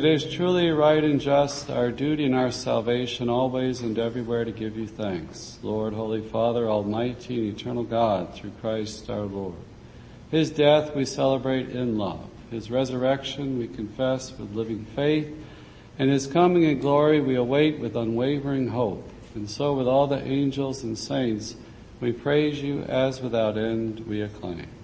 It is truly right and just, our duty and our salvation, always and everywhere to give you thanks, Lord, Holy Father, Almighty and eternal God, through Christ our Lord. His death we celebrate in love. His resurrection we confess with living faith, and his coming in glory we await with unwavering hope. And so with all the angels and saints we praise you as without end we acclaim.